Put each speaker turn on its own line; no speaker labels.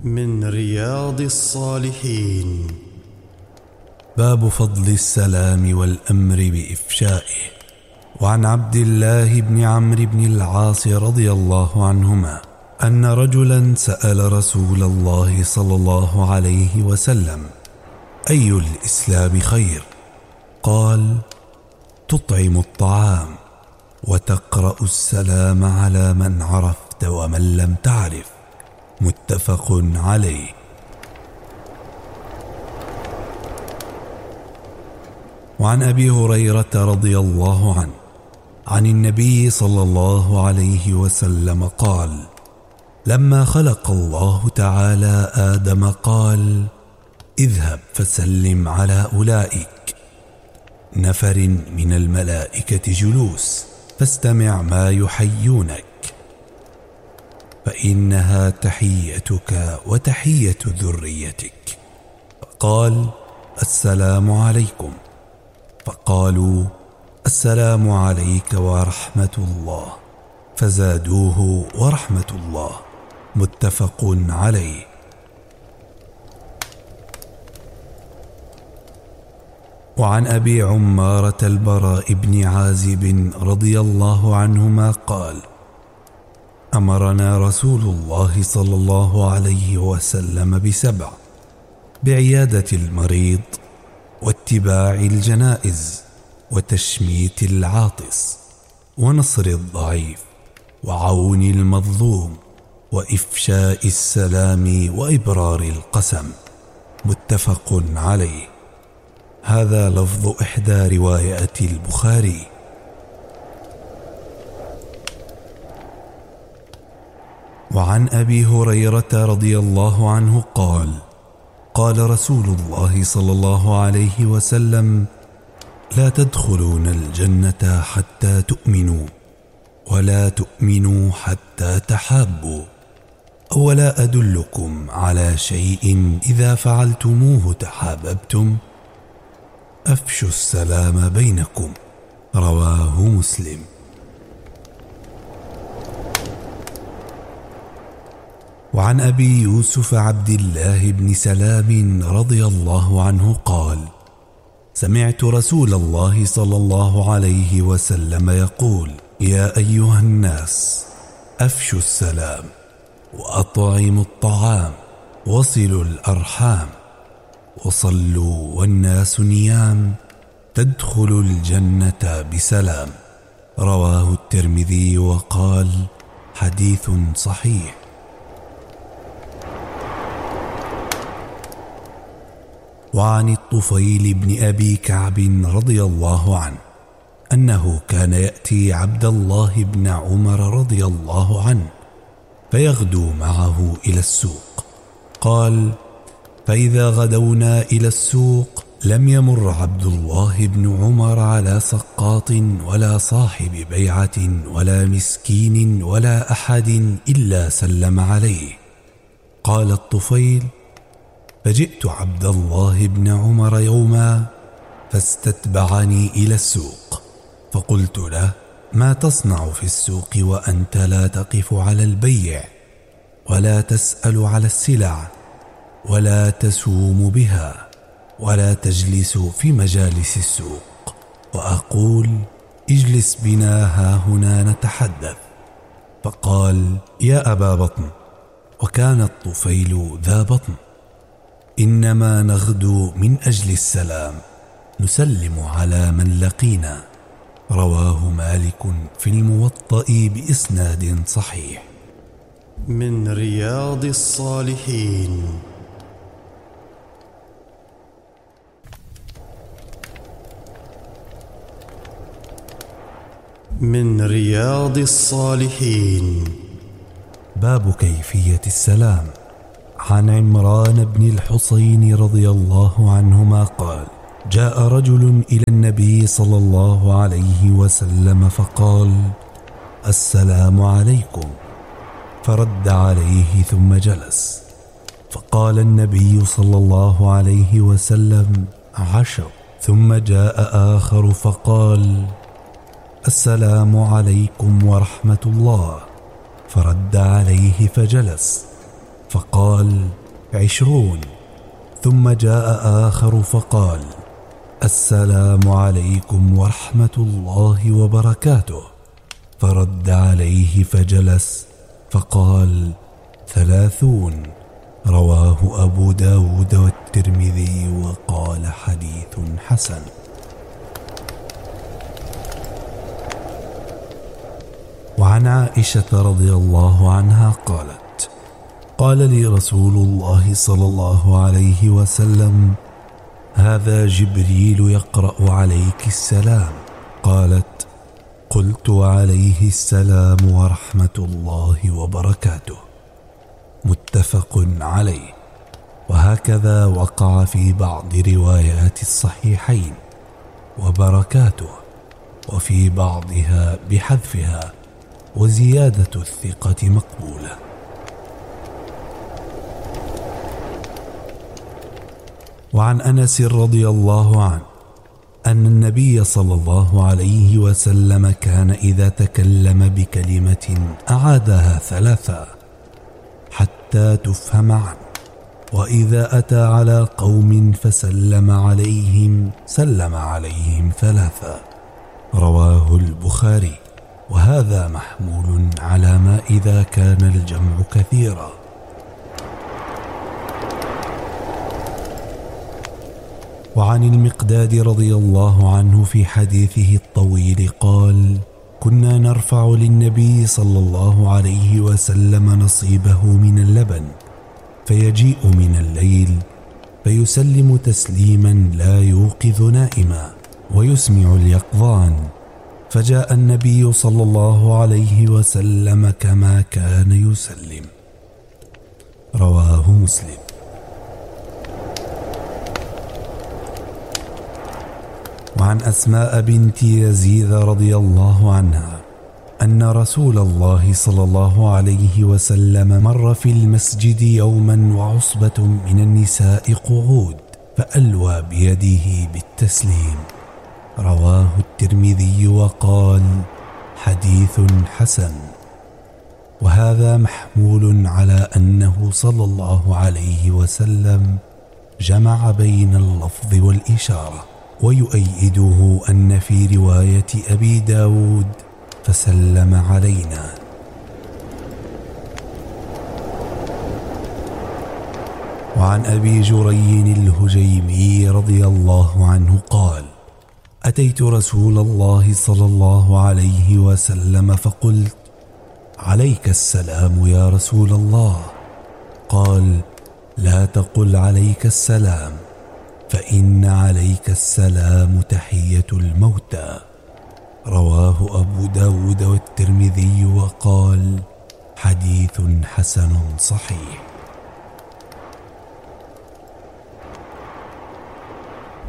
من رياض الصالحين.
باب فضل السلام والأمر بإفشائه. وعن عبد الله بن عمرو بن العاص رضي الله عنهما أن رجلا سأل رسول الله صلى الله عليه وسلم: أي الإسلام خير؟ قال: تطعم الطعام وتقرأ السلام على من عرفت ومن لم تعرف. متفق عليه. وعن أبي هريرة رضي الله عنه عن النبي صلى الله عليه وسلم قال: لما خلق الله تعالى آدم قال: اذهب فسلم على أولئك نفر من الملائكة جلوس، فاستمع ما يحيونك، فإنها تحيتك وتحية ذريتك. فقال: السلام عليكم. فقالوا: السلام عليك ورحمة الله، فزادوه ورحمة الله. متفق عليه. وعن أبي عمارة البراء بن عازب رضي الله عنهما قال: أمرنا رسول الله صلى الله عليه وسلم ب7: بعيادة المريض، واتباع الجنائز، وتشميت العاطس، ونصر الضعيف، وعون المظلوم، وإفشاء السلام، وإبرار القسم. متفق عليه. هذا لفظ إحدى روايات البخاري. وعن أبي هريرة رضي الله عنه قال: قال رسول الله صلى الله عليه وسلم: لا تدخلون الجنة حتى تؤمنوا، ولا تؤمنوا حتى تحابوا. أولا أدلكم على شيء إذا فعلتموه تحاببتم؟ أفشوا السلام بينكم. رواه مسلم. وعن أبي يوسف عبد الله بن سلام رضي الله عنه قال: سمعت رسول الله صلى الله عليه وسلم يقول: يا أيها الناس، أفشوا السلام، وأطعموا الطعام، وصلوا الأرحام، وصلوا والناس نيام، تدخلوا الجنة بسلام. رواه الترمذي وقال: حديث صحيح. وعن الطفيل بن أبي كعب رضي الله عنه أنه كان يأتي عبد الله بن عمر رضي الله عنه فيغدو معه إلى السوق. قال: فإذا غدونا إلى السوق لم يمر عبد الله بن عمر على سقاط ولا صاحب بيعة ولا مسكين ولا أحد إلا سلم عليه. قال الطفيل: فجئت عبد الله بن عمر يوما فاستتبعني إلى السوق، فقلت له: ما تصنع في السوق وأنت لا تقف على البيع، ولا تسأل على السلع، ولا تسوم بها، ولا تجلس في مجالس السوق؟ وأقول: اجلس بنا هاهنا نتحدث. فقال: يا أبا بطن، وكان الطفيل ذا بطن، إنما نغدو من أجل السلام، نسلم على من لقينا. رواه مالك في الموطأ بإسناد صحيح.
من رياض الصالحين. من رياض الصالحين.
باب كيفية السلام. عن عمران بن الحصين رضي الله عنهما قال: جاء رجل إلى النبي صلى الله عليه وسلم فقال: السلام عليكم. فرد عليه ثم جلس، فقال النبي صلى الله عليه وسلم: 10. ثم جاء آخر فقال: السلام عليكم ورحمة الله. فرد عليه فجلس، فقال 20. ثم جاء آخر فقال: السلام عليكم ورحمة الله وبركاته. فرد عليه فجلس فقال: 30. رواه أبو داود والترمذي وقال: حديث حسن. وعن عائشة رضي الله عنها قالت: قال لي رسول الله صلى الله عليه وسلم: هذا جبريل يقرأ عليك السلام. قالت: قلت: عليه السلام ورحمة الله وبركاته. متفق عليه. وهكذا وقع في بعض روايات الصحيحين وبركاته، وفي بعضها بحذفها، وزيادة الثقة مقبولة. وعن أنس رضي الله عنه أن النبي صلى الله عليه وسلم كان إذا تكلم بكلمة أعادها 3 حتى تفهم عنه، وإذا أتى على قوم فسلم عليهم سلم عليهم 3. رواه البخاري. وهذا محمول على ما إذا كان الجمع كثيرا. وعن المقداد رضي الله عنه في حديثه الطويل قال: كنا نرفع للنبي صلى الله عليه وسلم نصيبه من اللبن، فيجيء من الليل فيسلم تسليما لا يوقظ نائما ويسمع اليقظان، فجاء النبي صلى الله عليه وسلم كما كان يسلم. رواه مسلم. وعن أسماء بنت يزيد رضي الله عنها أن رسول الله صلى الله عليه وسلم مر في المسجد يوما وعصبة من النساء قعود، فألوى بيده بالتسليم. رواه الترمذي وقال: حديث حسن. وهذا محمول على أنه صلى الله عليه وسلم جمع بين اللفظ والإشارة. ويؤيده أن في رواية أبي داود: فسلم علينا. وعن أبي جري الهجيمي رضي الله عنه قال: أتيت رسول الله صلى الله عليه وسلم فقلت: عليك السلام يا رسول الله. قال: لا تقل عليك السلام، فإن عليك السلام تحية الموتى. رواه أبو داود والترمذي وقال: حديث حسن صحيح.